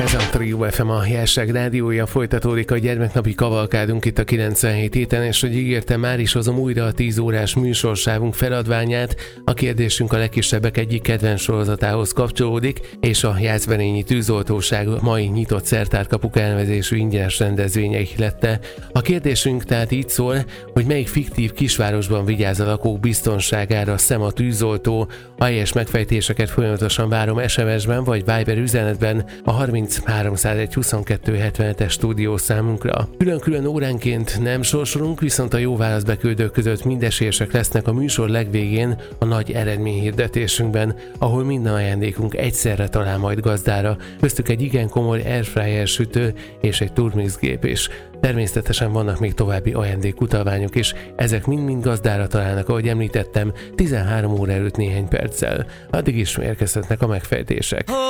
Ez a Trio FM, a Jásság rádiója, folytatódik a gyermeknapi kavalkádunk itt a 97 héten, és hogy ígértem, már is hozom újra a 10 órás műsorsávunk feladványát. A kérdésünk a legkisebbek egyik kedvenc sorozatához kapcsolódik, és a Jászberényi Tűzoltóság mai nyitott szertárkapuk elnevezésű ingyenes rendezvénye ihlette. A kérdésünk tehát így szól, hogy melyik fiktív kisvárosban vigyáz a lakók biztonságára szem a tűzoltó. A helyes megfejtéseket folyamatosan várom SMS-ben vagy Viber üzenetben a 30 301 22 77-es stúdiószámunkra. Külön-külön óránként nem sorsolunk, viszont a jó választ beküldők között mindesélyesek lesznek a műsor legvégén a nagy eredményhirdetésünkben, ahol minden ajándékunk egyszerre talál majd gazdára, köztük egy igen komoly airfryer sütő és egy turmix gép is. Természetesen vannak még további ajándékutalványok is, ezek mind-mind gazdára találnak, ahogy említettem, 13 óra előtt néhány perccel. Addig is érkezhetnek a megfejtések.